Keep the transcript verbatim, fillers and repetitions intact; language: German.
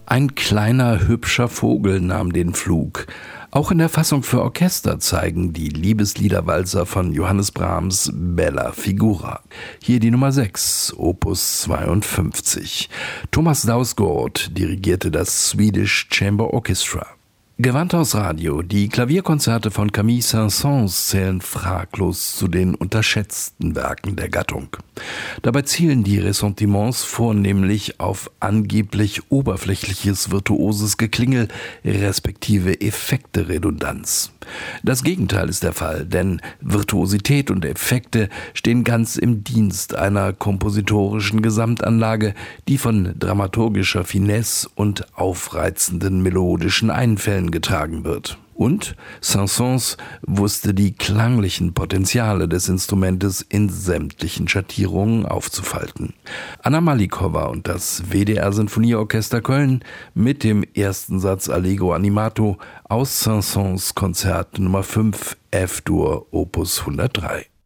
Ein kleiner, hübscher Vogel nahm den Flug. Auch in der Fassung für Orchester zeigen die Liebesliederwalzer von Johannes Brahms Bella Figura. Hier die Nummer sechs, Opus zweiundfünfzig. Thomas Dausgaard dirigierte das Swedish Chamber Orchestra. Gewandhaus Radio. Die Klavierkonzerte von Camille Saint-Saëns zählen fraglos zu den unterschätzten Werken der Gattung. Dabei zielen die Ressentiments vornehmlich auf angeblich oberflächliches virtuoses Geklingel respektive Effekte-Redundanz. Das Gegenteil ist der Fall, denn Virtuosität und Effekte stehen ganz im Dienst einer kompositorischen Gesamtanlage, die von dramaturgischer Finesse und aufreizenden melodischen Einfällen getragen wird. Und Saint-Saëns wusste die klanglichen Potenziale des Instrumentes in sämtlichen Schattierungen aufzufalten. Anna Malikowa und das W D R-Sinfonieorchester Köln mit dem ersten Satz Allegro Animato aus Saint-Saëns Konzert Nummer fünf F-Dur Opus hundertdrei.